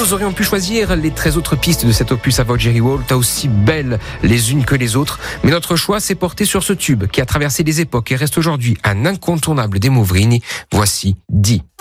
Nous aurions pu choisir les 13 autres pistes de cet opus About Jerry Walt, aussi belles les unes que les autres, mais notre choix s'est porté sur ce tube qui a traversé les époques et reste aujourd'hui un incontournable des Mouvrini. Voici Dee.